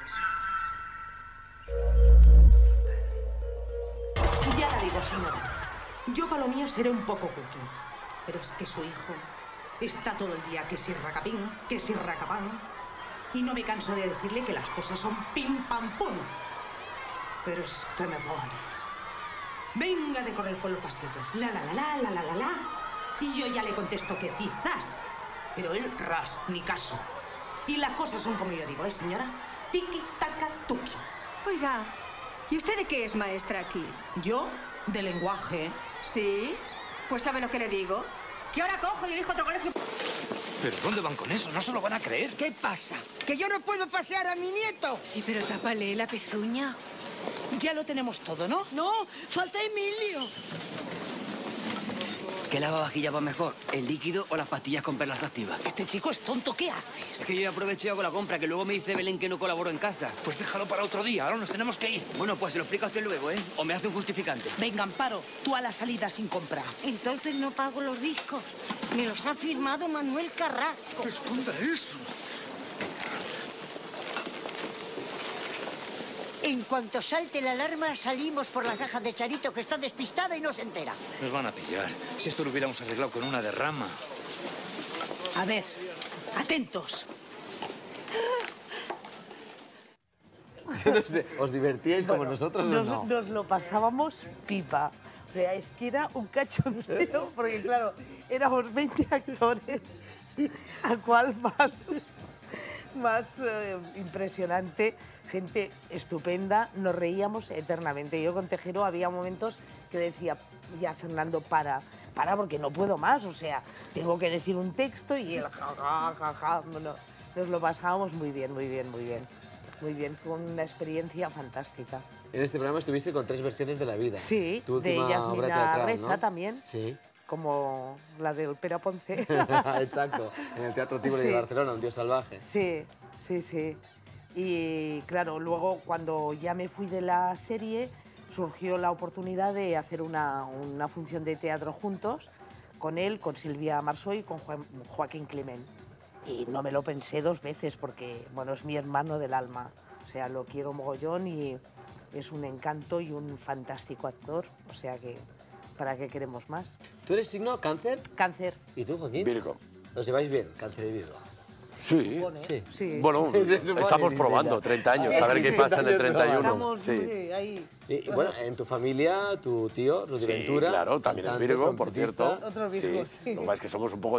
Ya la digo, señora. Yo para lo mío seré un poco cookie. Pero es que su hijo está todo el día que si racapín, que si racapán. Y no me canso de decirle que las cosas son pim pam pum. Pero es que me pone. Venga de correr por los pasillos. La la la la la la la la. Y yo ya le contesto que quizás. Pero él ras, ni caso. Y las cosas son como yo digo, ¿eh, señora? Tiki taka tuki. Oiga, ¿y usted de qué es maestra aquí? Yo, de lenguaje. ¿Sí? Pues ¿sabe lo que le digo? Que ahora cojo y elijo otro colegio. ¿Pero dónde van con eso? No se lo van a creer. ¿Qué pasa? ¿Que yo no puedo pasear a mi nieto? Sí, pero tápale la pezuña. Ya lo tenemos todo, ¿no? No, falta Emilio. ¿Qué lavavajillas va mejor? ¿El líquido o las pastillas con perlas activas? Este chico es tonto, ¿qué haces? Es que yo ya aprovecho y hago la compra, que luego me dice Belén que no colaboro en casa. Pues déjalo para otro día, ahora nos tenemos que ir. Bueno, pues se lo explica usted luego, ¿eh? O me hace un justificante. Venga, Amparo, tú a la salida sin comprar. Entonces no pago los discos. Me los ha firmado Manuel Carrasco. Esconda eso. En cuanto salte la alarma, salimos por la caja de Charito, que está despistada y no se entera. Nos van a pillar. Si esto lo hubiéramos arreglado con una derrama. A ver, atentos. Yo no sé, ¿os divertíais como nosotros o no? Nos lo pasábamos pipa. O sea, es que era un cachondeo, porque claro, éramos 20 actores, al cual más impresionante, gente estupenda, nos reíamos eternamente. Yo con Tejero había momentos que decía, ya Fernando, para porque no puedo más, o sea, tengo que decir un texto y él ja. Bueno, nos lo pasábamos muy bien. Muy bien, fue una experiencia fantástica. En este programa estuviste con 3 versiones de la vida. Sí, tu de última obra Yasmina teatral, Reza, ¿no? también. Sí. Como la de Opera Ponce. Exacto, en el Teatro Tívoli de Barcelona, Un Dios salvaje. Sí. Y claro, luego cuando ya me fui de la serie, surgió la oportunidad de hacer una función de teatro juntos, con él, con Silvia Marsó y con Joaquín Climent. Y no me lo pensé 2 veces porque, bueno, es mi hermano del alma. O sea, lo quiero mogollón y es un encanto y un fantástico actor. O sea que, ¿para qué queremos más? ¿Tú eres signo cáncer? Cáncer. ¿Y tú, Joaquín? Virgo. ¿Os lleváis bien, cáncer y Virgo? Sí. Sí. Bueno, estamos probando 30 años, a ver qué pasa en el 31. Estamos Sí. ahí. Y bueno, en tu familia, tu tío, Rudi Ventura. Claro, también es cantante, Virgo, por trompetista. cierto. Otro Virgo, sí. Lo que pasa es que somos un poco